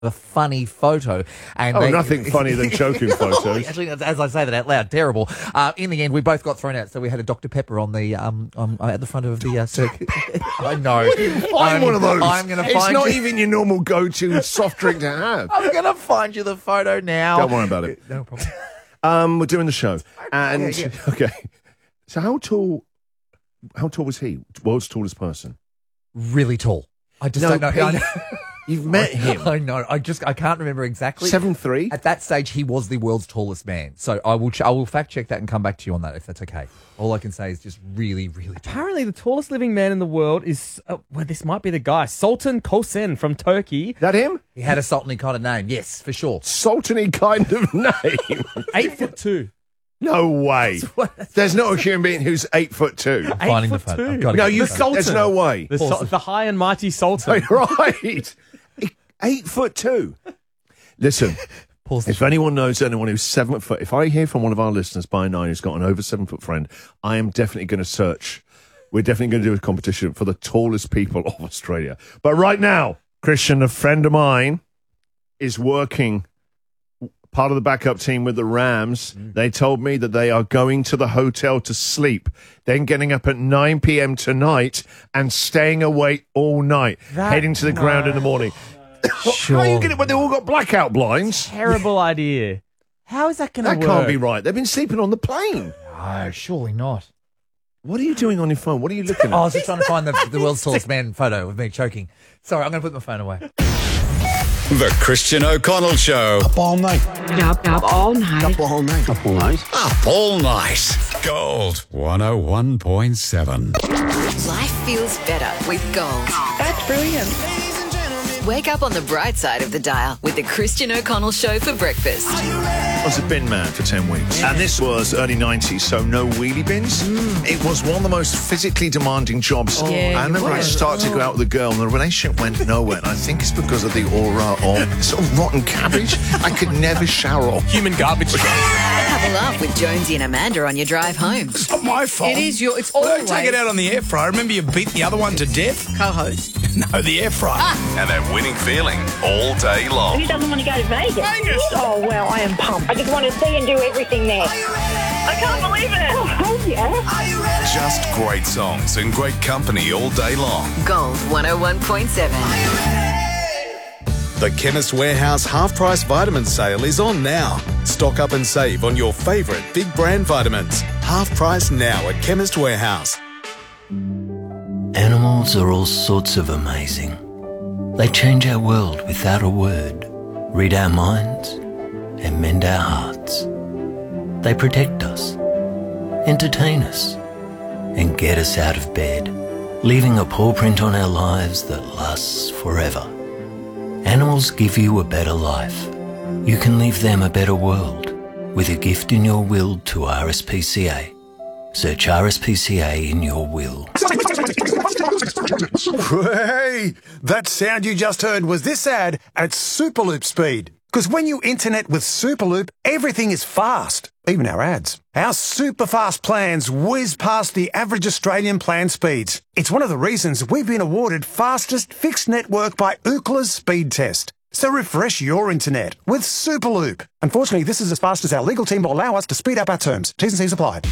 a funny photo. And nothing funnier than choking photos. Actually, as I say that out loud, terrible. In the end, we both got thrown out, so we had a Dr. Pepper on the at the front of the circuit. I know. Find one of those. I'm going to It's find not you. even your normal go-to soft drink to have. I'm going to find you the photo now. Don't worry about it. No problem. We're doing the show. And, Yeah. okay. So how tall was he? World's tallest person? Really tall. I just don't know. Pete, you've met him. I know. I can't remember exactly. 7'3"? At that stage, he was the world's tallest man. So I will fact check that and come back to you on that if that's okay. All I can say is just really, really tall. Apparently, the tallest living man in the world is, this might be the guy, Sultan Kosen from Turkey. That him? He had a sultany kind of name. Yes, for sure. Sultany kind of name. 8'2". No way. There's not a human being who's 8'2". Finding the 8'2". photo. I've got to No, get you. the photo. There's no way. The high and mighty Sultan. Right. 8'2". Listen. Pause the If anyone knows anyone who's 7 foot, if I hear from one of our listeners by 9 who's got an over 7 foot friend, I am definitely going to search. We're definitely going to do a competition for the tallest people of Australia. But right now, Christian, a friend of mine, is working part of the backup team with the Rams. They told me that they are going to the hotel to sleep, then getting up at 9 p.m. tonight and staying awake all night, heading to the ground in the morning. Sure. How are you getting it when they all got blackout blinds? Terrible idea. How is that going to work? That can't be right. They've been sleeping on the plane. No, surely not. What are you doing on your phone? What are you looking I at? was just trying to find the world's tallest man photo of me choking. Sorry, I'm going to put my phone away. The Christian O'Connell Show. Up all night. Up all night. Up all night. Up all night. Up all night. Gold 101.7. Life feels better with Gold. That's brilliant. Wake up on the bright side of the dial with the Christian O'Connell Show for breakfast. I was a bin man for 10 weeks. And this was early 90s, so no wheelie bins. It was one of the most physically demanding jobs. I remember I started to go out with a girl and the relationship went nowhere. And I think it's because of the aura of sort of rotten cabbage. I could never shower off. Human garbage. Have a laugh with Jonesy and Amanda on your drive home. It's not my fault. It is your. It's Well, always don't take it out on the air fryer. Remember you beat the other one to death? co-host. No, the air fryer. And that winning feeling all day long. Who doesn't want to go to Vegas? Oh, well, I am pumped. I just want to see and do everything there. I can't believe it. Oh, hell yeah. Just great songs and great company all day long. Gold 101.7. The Chemist Warehouse half-price vitamin sale is on now. Stock up and save on your favourite big brand vitamins. Half price now at Chemist Warehouse. Animals are all sorts of amazing. They change our world without a word, read our minds, and mend our hearts. They protect us, entertain us, and get us out of bed, leaving a paw print on our lives that lasts forever. Animals give you a better life. You can leave them a better world with a gift in your will to RSPCA. Search RSPCA in your will. Hey, that sound you just heard was this ad at Superloop speed. Because when you internet with Superloop, everything is fast, even our ads. Our super fast plans whiz past the average Australian plan speeds. It's one of the reasons we've been awarded fastest fixed network by Ookla's speed test. So refresh your internet with Superloop. Unfortunately, this is as fast as our legal team will allow us to speed up our terms. T's and C's apply.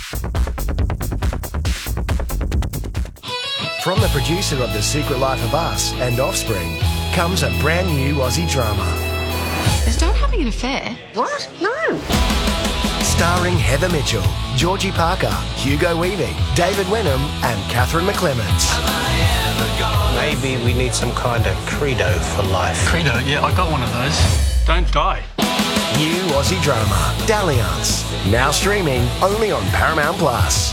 From the producer of The Secret Life of Us and Offspring comes a brand new Aussie drama. Is Dad having an affair? What? No. Starring Heather Mitchell, Georgie Parker, Hugo Weaving, David Wenham and Catherine McClements. Maybe we need some kind of credo for life. Credo? Yeah, I got one of those. Don't die. New Aussie drama, Dalliance. Now streaming only on Paramount Plus.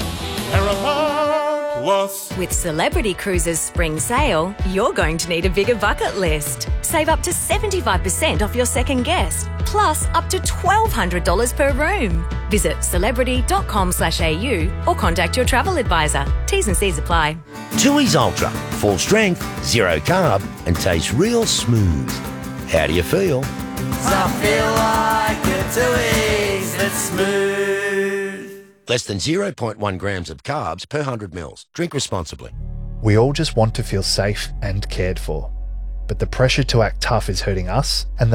With Celebrity Cruises Spring Sale, you're going to need a bigger bucket list. Save up to 75% off your second guest, plus up to $1,200 per room. Visit celebrity.com.au or contact your travel advisor. T's and C's apply. Tooheys Ultra, full strength, zero carb, and tastes real smooth. How do you feel? I feel like a Tooheys that's smooth. Less than 0.1 grams of carbs per 100 mils. Drink responsibly. We all just want to feel safe and cared for. but the pressure to act tough is hurting us, and